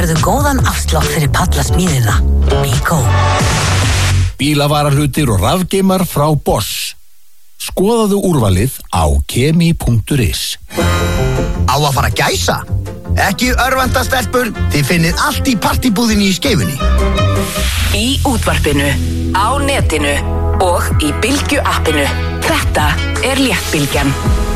Verðu góðan afslátt fyrir pallasmíðina. Bíkó. Bílavarahlutir og rafgeimar frá Bosch. Skoðaðu úrvalið á kemi.is. Á að fara að gæsa? Ekki örvænta stelpur, þið finnið allt í partibúðinni í Skeifunni. Í útvarpinu, á netinu og í Bylgju appinu. Þetta er Léttbylgjan.